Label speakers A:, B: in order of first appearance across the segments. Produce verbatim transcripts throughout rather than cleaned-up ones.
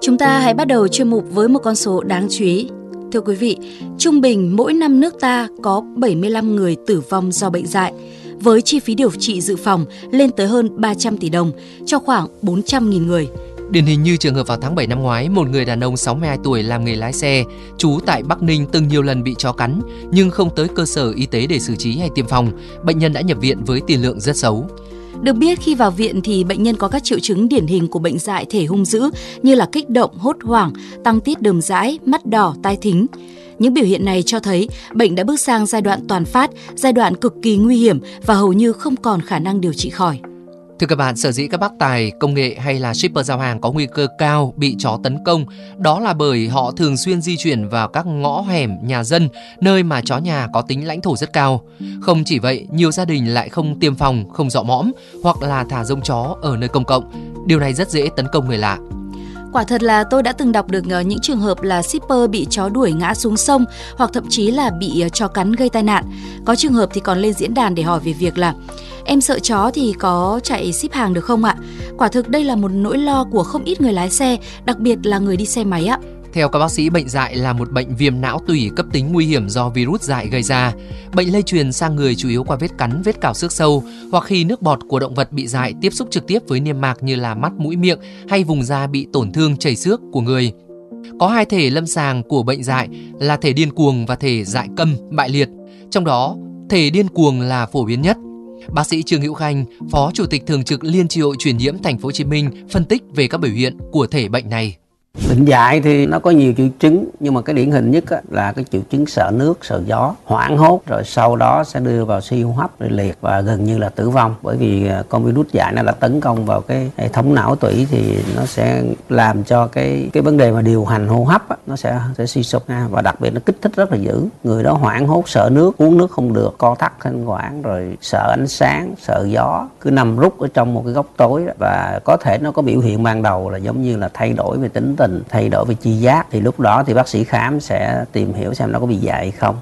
A: Chúng ta hãy bắt đầu chuyên mục với một con số đáng chú ý. Thưa quý vị, trung bình mỗi năm nước ta có bảy mươi lăm người tử vong do bệnh dại, với chi phí điều trị dự phòng lên tới hơn ba trăm tỷ đồng cho khoảng bốn trăm nghìn người.
B: Điển hình như trường hợp vào tháng bảy năm ngoái, một người đàn ông sáu mươi hai tuổi làm nghề lái xe, trú tại Bắc Ninh từng nhiều lần bị chó cắn nhưng không tới cơ sở y tế để xử trí hay tiêm phòng. Bệnh nhân đã nhập viện với tiền lượng rất xấu.
A: Được biết khi vào viện thì bệnh nhân có các triệu chứng điển hình của bệnh dại thể hung dữ như là kích động, hốt hoảng, tăng tiết đờm dãi, mắt đỏ, tai thính. Những biểu hiện này cho thấy bệnh đã bước sang giai đoạn toàn phát, giai đoạn cực kỳ nguy hiểm và hầu như không còn khả năng điều trị khỏi.
B: Thưa các bạn, sở dĩ các bác tài, công nghệ hay là shipper giao hàng có nguy cơ cao bị chó tấn công, đó là bởi họ thường xuyên di chuyển vào các ngõ hẻm, nhà dân, nơi mà chó nhà có tính lãnh thổ rất cao. Không chỉ vậy, nhiều gia đình lại không tiêm phòng, không dọ mõm hoặc là thả rông chó ở nơi công cộng. Điều này rất dễ tấn công người lạ.
A: Quả thật là tôi đã từng đọc được những trường hợp là shipper bị chó đuổi ngã xuống sông hoặc thậm chí là bị chó cắn gây tai nạn. Có trường hợp thì còn lên diễn đàn để hỏi về việc là em sợ chó thì có chạy ship hàng được không ạ? Quả thực đây là một nỗi lo của không ít người lái xe, đặc biệt là người đi xe máy ạ.
B: Theo các bác sĩ, bệnh dại là một bệnh viêm não tủy cấp tính nguy hiểm do virus dại gây ra. Bệnh lây truyền sang người chủ yếu qua vết cắn, vết cào xước sâu hoặc khi nước bọt của động vật bị dại tiếp xúc trực tiếp với niêm mạc như là mắt, mũi, miệng hay vùng da bị tổn thương, chảy xước của người. Có hai thể lâm sàng của bệnh dại là thể điên cuồng và thể dại câm, bại liệt. Trong đó, thể điên cuồng là phổ biến nhất. Bác sĩ Trương Hữu Khanh, Phó Chủ tịch Thường trực Liên chi hội truyền nhiễm Thành phố Hồ Chí Minh phân tích về các biểu hiện của thể bệnh này.
C: Bệnh dại thì nó có nhiều triệu chứng, nhưng mà cái điển hình nhất là cái triệu chứng sợ nước, sợ gió, hoảng hốt, rồi sau đó sẽ đưa vào suy hô hấp, rồi liệt và gần như là tử vong. Bởi vì con virus dại nó đã tấn công vào cái hệ thống não tủy thì nó sẽ làm cho cái cái vấn đề mà điều hành hô hấp á, nó sẽ sẽ suy sụp ha, và đặc biệt nó kích thích rất là dữ. Người đó hoảng hốt, sợ nước, uống nước không được, co thắt thanh quản, rồi sợ ánh sáng, sợ gió, cứ nằm rút ở trong một cái góc tối đó. Và có thể nó có biểu hiện ban đầu là giống như là thay đổi về tính tình, thay đổi về chi giác, thì lúc đó thì bác sĩ khám sẽ tìm hiểu xem nó có bị dại hay không.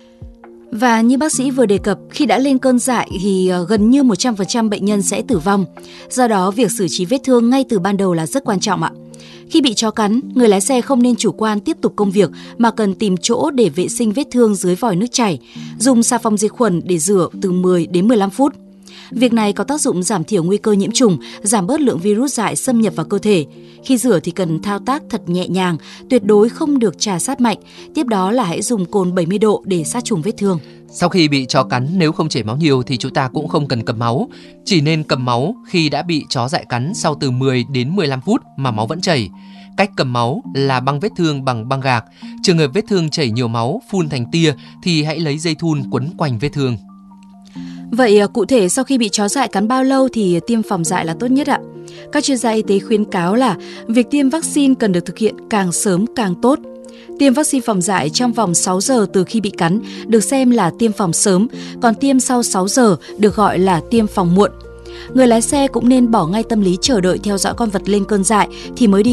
A: Và như bác sĩ vừa đề cập, khi đã lên cơn dại thì gần như một trăm phần trăm bệnh nhân sẽ tử vong. Do đó, việc xử trí vết thương ngay từ ban đầu là rất quan trọng ạ. Khi bị chó cắn, người lái xe không nên chủ quan tiếp tục công việc mà cần tìm chỗ để vệ sinh vết thương dưới vòi nước chảy, dùng xà phòng diệt khuẩn để rửa từ mười đến mười lăm phút. Việc này có tác dụng giảm thiểu nguy cơ nhiễm trùng, giảm bớt lượng virus dại xâm nhập vào cơ thể. Khi rửa thì cần thao tác thật nhẹ nhàng, tuyệt đối không được chà sát mạnh. Tiếp đó là hãy dùng cồn bảy mươi độ để sát trùng vết thương.
B: Sau khi bị chó cắn, nếu không chảy máu nhiều thì chúng ta cũng không cần cầm máu. Chỉ nên cầm máu khi đã bị chó dại cắn sau từ mười đến mười lăm phút mà máu vẫn chảy. Cách cầm máu là băng vết thương bằng băng gạc. Trường hợp vết thương chảy nhiều máu, phun thành tia thì hãy lấy dây thun quấn quanh vết thương.
A: Vậy cụ thể sau khi bị chó dại cắn bao lâu thì tiêm phòng dại là tốt nhất ạ? Các chuyên gia y tế khuyến cáo là việc tiêm vaccine cần được thực hiện càng sớm càng tốt. Tiêm vaccine phòng dại trong vòng sáu giờ từ khi bị cắn được xem là tiêm phòng sớm, còn tiêm sau sáu giờ được gọi là tiêm phòng muộn. Người lái xe cũng nên bỏ ngay tâm lý chờ đợi theo dõi con vật lên cơn dại thì mới đi